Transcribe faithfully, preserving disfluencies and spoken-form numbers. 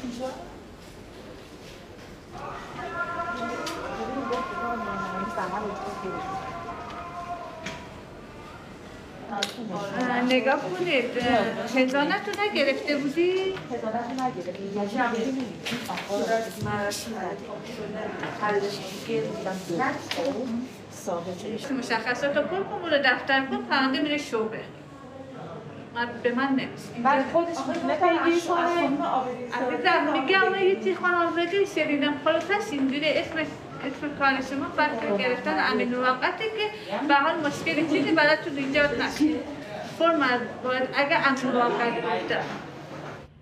نگاه کنید هزانت رو نگرفته بودی؟ هزانت رو نگرفتی؟ مشخصات رو پر کن برو دفتر کن پرونده میره شعبه به من نمیست بعد خودش میتونه پیگیری کنه عزیزم میگم یه چی خانم رگه شدیدم خلاصش اینجوری اسم اسم کار شما فرق گرفتن امین موقته که به حال مشکلی چیزی براتون ایجاد نشه فرم باید اگه امین موقت بوده